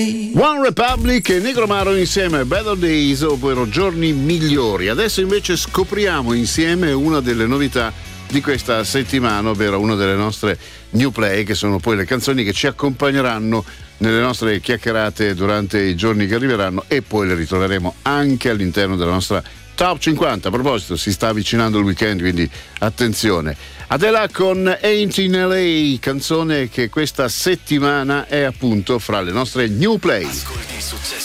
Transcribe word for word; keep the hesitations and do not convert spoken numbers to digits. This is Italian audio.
One Republic e Negromaro insieme, Better Days, ovvero giorni migliori. Adesso invece scopriamo insieme una delle novità di questa settimana, ovvero una delle nostre new play, che sono poi le canzoni che ci accompagneranno nelle nostre chiacchierate durante i giorni che arriveranno, e poi le ritroveremo anche all'interno della nostra Top cinquanta. A proposito, si sta avvicinando il weekend, quindi attenzione. Adele con Ain't in L A, canzone che questa settimana è appunto fra le nostre new play.